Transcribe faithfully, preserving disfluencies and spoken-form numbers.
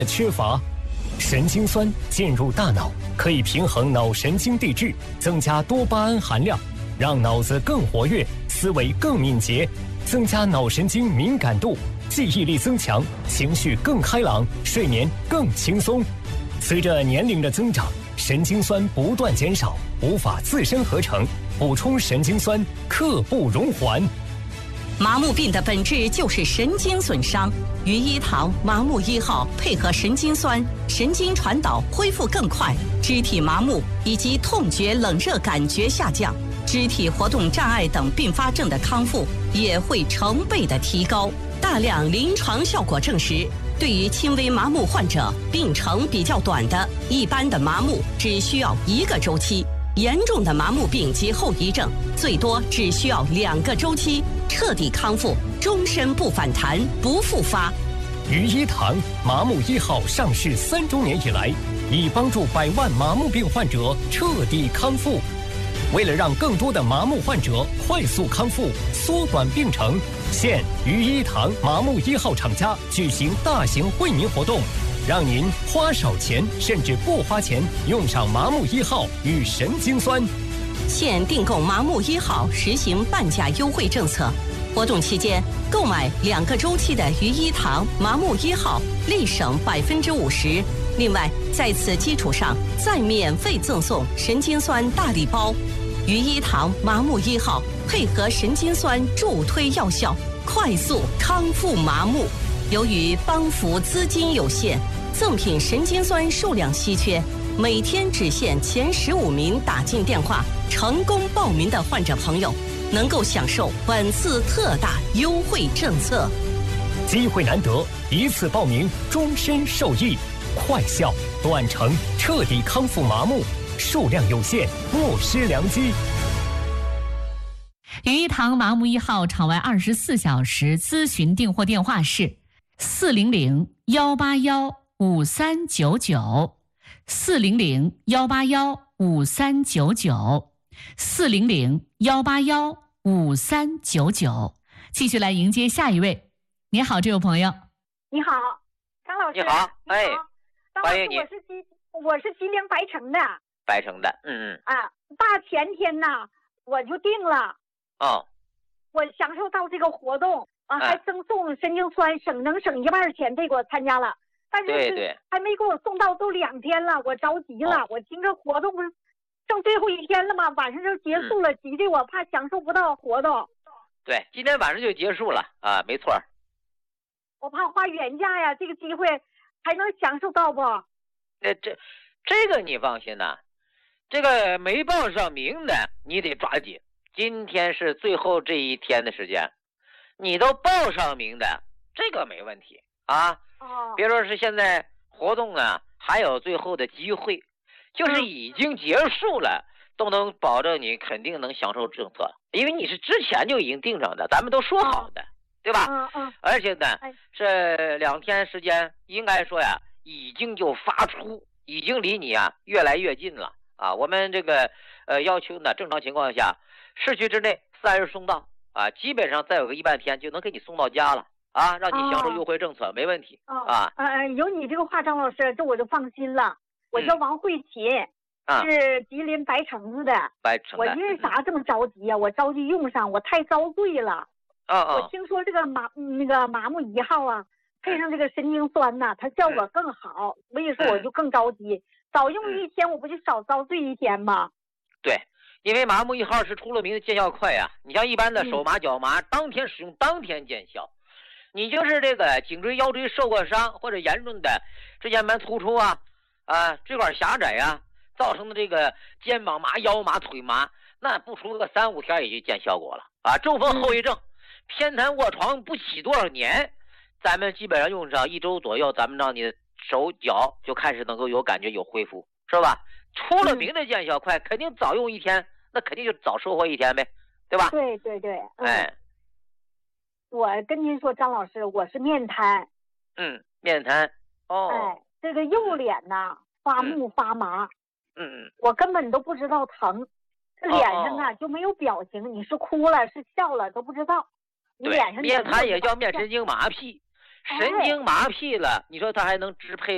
缺乏。神经酸进入大脑，可以平衡脑神经递质，增加多巴胺含量，让脑子更活跃，思维更敏捷，增加脑神经敏感度，记忆力增强，情绪更开朗，睡眠更轻松。随着年龄的增长，神经酸不断减少，无法自身合成，补充神经酸刻不容缓。 麻木病的本质就是神经损伤，于一堂麻木一号配合神经酸，神经传导恢复更快，肢体麻木以及痛觉、冷热感觉下降，肢体活动障碍等并发症的康复也会成倍的提高。大量临床效果证实，对于轻微麻木患者，病程比较短的一般的麻木只需要一个周期，严重的麻木病及后遗症最多只需要两个周期，彻底康复，终身不反弹不复发。 于一堂麻木一号上市三周年以来，已帮助百万麻木病患者彻底康复。为了让更多的麻木患者快速康复，缩短病程，现于一堂麻木一号厂家举行大型惠民活动，让您花少钱甚至不花钱用上麻木一号与神经酸。 现订购麻木一号实行半价优惠政策，活动期间购买两个周期的于一堂麻木一号，立省百分之五十。另外，在此基础上再免费赠送神经酸大礼包。于一堂麻木一号配合神经酸助推药效，快速康复麻木。由于帮扶资金有限，赠品神经酸数量稀缺，每天只限前十五名打进电话成功报名的患者朋友，能够享受本次特大优惠政策。 机会难得，一次报名终身受益，快效短程彻底康复麻木，数量有限，莫失良机。 于一堂麻木一号场外二十四小时咨询订货电话是四零零幺八幺五三九九，四零零幺八幺五三九九，四零零幺八幺五三九九。继续来迎接下一位。你好，这位朋友。 你好，张老师。 你好，哎， 欢迎你。我是吉，我是吉林白城的。 白城的，嗯嗯。 啊，大前天呐，我就定了。 哦。 我享受到这个活动啊，还赠送神经酸，省能省一半钱，这个我参加了。但是对对， 还没给我送到，都两天了，我着急了。哦、我听着活动不是剩最后一天了吗？晚上就结束了，嗯、急的我怕享受不到活动。 对，今天晚上就结束了啊，没错。 我怕花原价呀，这个机会还能享受到不？ 呃，这这个你放心呐、啊，这个没报上名的你得抓紧，今天是最后这一天的时间，你都报上名的，这个没问题啊。 哦， 别说是现在活动啊，还有最后的机会，就是已经结束了，都能保证你肯定能享受政策，因为你是之前就已经定上的，咱们都说好的，对吧？ 嗯嗯。 而且呢，这两天时间应该说呀，已经就发出，已经离你啊越来越近了啊。我们这个呃要求呢，正常情况下，市区之内三日送到啊，基本上再有个一半天就能给你送到家了。啊，让你享受优惠政策、哦、没问题、哦、啊！ 呃，有你这个话，张老师，这我就放心了。我叫王慧琴，嗯、是吉林白城子的。 白城的。 我因为啥这么着急呀、啊？我着急用上，我太遭罪了。 哦哦。 我听说这个麻那个麻木一号啊，配上这个神经酸呐、啊，它效果更好，嗯、所以说我就更着急。早用一天，我不就少遭罪一天吗？ 对，因为麻木一号是出了名的见效快呀、啊。你像一般的手麻、脚麻，嗯、当天使用当天见效。你就是这个颈椎、腰椎受过伤或者严重的椎间盘突出啊，啊，椎管狭窄啊，造成的这个肩膀麻、腰麻、腿麻，那不出个三五天也就见效果了啊。中风后遗症，偏瘫卧床不起多少年，咱们基本上用上一周左右，咱们让你的手脚就开始能够有感觉、有恢复，是吧？出了名的见效快，肯定早用一天，那肯定就早收获一天呗，对吧？ 对对对， 嗯、哎。 我跟您说，张老师，我是面瘫。 嗯，面瘫。哦。 哎，这个右脸呐发木发麻。 嗯嗯。 我根本都不知道疼，这脸上啊、哦、就没有表情，你是哭了是笑了都不知道。你脸上面瘫也叫面神经麻痹，神经麻痹了，你说它还能支配